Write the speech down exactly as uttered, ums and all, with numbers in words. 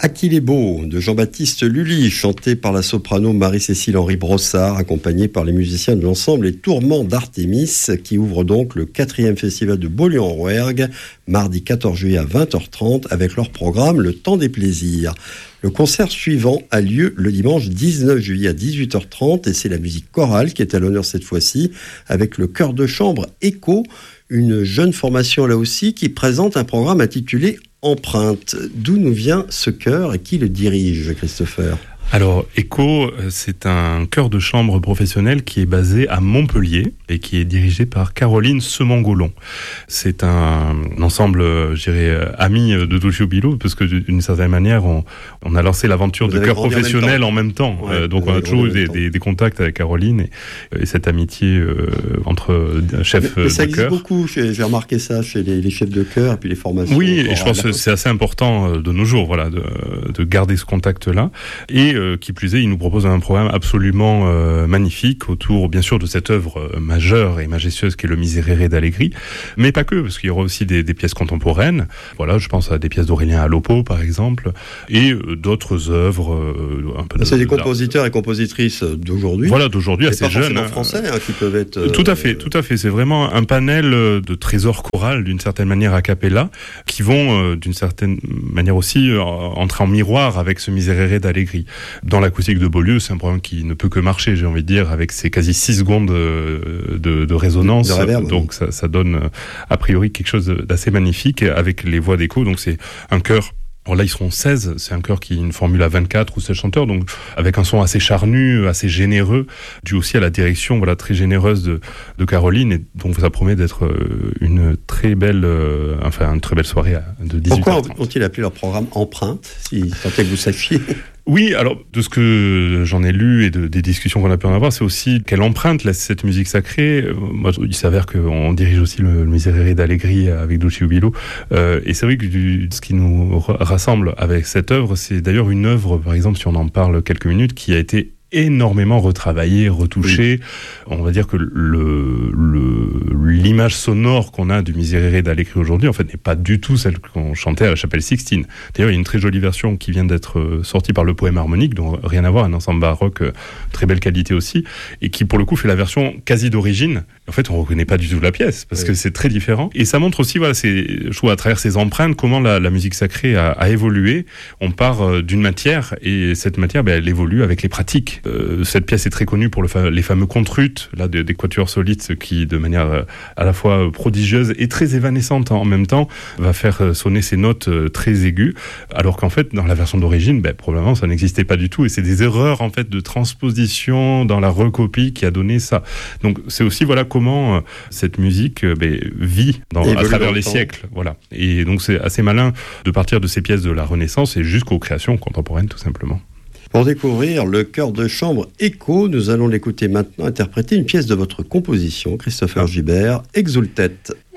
À qui les beaux de Jean-Baptiste Lully, chanté par la soprano Marie-Cécile Henry Brossard, accompagnée par les musiciens de l'ensemble Les Tourments d'Artémis, qui ouvre donc le quatrième festival de Beaulieu-en-Rouergue, mardi quatorze juillet à vingt heures trente, avec leur programme Le Temps des Plaisirs. Le concert suivant a lieu le dimanche dix-neuf juillet à dix-huit heures trente, et c'est la musique chorale qui est à l'honneur cette fois-ci, avec le chœur de chambre Echo, une jeune formation là aussi, qui présente un programme intitulé Empreinte. D'où nous vient ce chœur et qui le dirige, Christopher ? Alors, Echo, c'est un chœur de chambre professionnel qui est basé à Montpellier et qui est dirigé par Caroline Semangolon. C'est un ensemble, je dirais, ami de Duccio Bilot, parce que d'une certaine manière, on, on a lancé l'aventure Vous de chœur professionnel en même temps. En même temps. Ouais, euh, donc, on a toujours eu des, des, des contacts avec Caroline et, et cette amitié euh, entre chefs mais, mais de ça chœur. existe beaucoup, j'ai remarqué ça chez les, les chefs de chœur et puis les formations. Oui, et je pense que c'est assez important de nos jours, voilà, de, de garder ce contact-là. Et euh, qui plus est, il nous propose un programme absolument euh, magnifique autour, bien sûr, de cette œuvre euh, majeure et majestueuse qui est le Miserere d'Allegri, mais pas que, parce qu'il y aura aussi des, des pièces contemporaines. Voilà, je pense à des pièces d'Aurélien Alopo, par exemple, et euh, d'autres œuvres. Euh, un peu de, c'est des compositeurs et compositrices d'aujourd'hui. Voilà, d'aujourd'hui, assez jeunes. Hein, français, hein, qui peuvent être. Euh, tout à fait, tout à fait. C'est vraiment un panel de trésors chorales, d'une certaine manière, a cappella, qui vont, euh, d'une certaine manière aussi, euh, entrer en miroir avec ce Miserere d'Allegri. Dans l'acoustique de Beaulieu, c'est un programme qui ne peut que marcher, j'ai envie de dire, avec ses quasi six secondes de, de, de résonance. De réverb, donc oui. ça, ça donne a priori quelque chose d'assez magnifique avec les voix d'écho. Donc c'est un chœur. Alors là, ils seront seize, c'est un chœur qui est une formule à vingt-quatre ou seize chanteurs, donc avec un son assez charnu, assez généreux, dû aussi à la direction voilà, très généreuse de, de Caroline, et donc ça promet d'être une très belle, euh, enfin, une très belle soirée de dix-huit heures trente. Pourquoi ont-ils appelé leur programme Empreinte, si tant est que vous sachiez? Oui, alors de ce que j'en ai lu et de, des discussions qu'on a pu en avoir, c'est aussi quelle empreinte laisse cette musique sacrée. Moi, il s'avère qu'on dirige aussi le, le Miserere d'Allegri avec Duccio Bilot, euh, et c'est vrai que du, ce qui nous rassemble avec cette œuvre, c'est d'ailleurs une œuvre, par exemple, si on en parle quelques minutes, qui a été énormément retravaillé, retouché. Oui. On va dire que le, le, l'image sonore qu'on a du Miserere d'Allegri aujourd'hui, en fait, n'est pas du tout celle qu'on chantait à la Chapelle Sixtine. D'ailleurs, il y a une très jolie version qui vient d'être sortie par le Poème Harmonique, donc rien à voir, un ensemble baroque, très belle qualité aussi, et qui, pour le coup, fait la version quasi d'origine. En fait, on ne reconnaît pas du tout la pièce, parce oui. que c'est très différent. Et ça montre aussi, voilà, c'est, je trouve, à travers ces empreintes, comment la, la musique sacrée a, a évolué. On part d'une matière, et cette matière, ben, elle évolue avec les pratiques. Euh, cette pièce est très connue pour le fa- les fameux contrutes là, des, des quatuors solides qui, de manière euh, à la fois prodigieuse et très évanescente en même temps, va faire sonner ces notes euh, très aiguës, alors qu'en fait, dans la version d'origine, ben, probablement, ça n'existait pas du tout, et c'est des erreurs en fait de transposition dans la recopie qui a donné ça. Donc, c'est aussi voilà comment euh, cette musique euh, ben, vit dans, à travers les siècles, voilà. Et donc, c'est assez malin de partir de ces pièces de la Renaissance et jusqu'aux créations contemporaines, tout simplement. Pour découvrir le chœur de chambre Echo, nous allons l'écouter maintenant interpréter une pièce de votre composition, Christopher Gibert, Exultet.